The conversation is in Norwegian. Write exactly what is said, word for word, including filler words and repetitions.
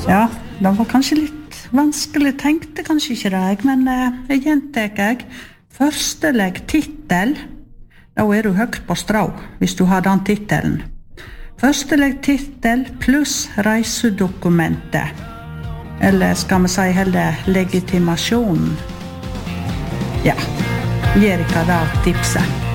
Ja, det var kanskje litt vanskelig, tenkte kanskje ikke det, men eh, jeg gjentek jeg. Førsteleg titel, da er du høyt på strå, hvis du har den titelen. Førsteleg titel pluss reisedokumentet. Eller skal vi si heller legitimasjonen. Ja, Erika da tipset.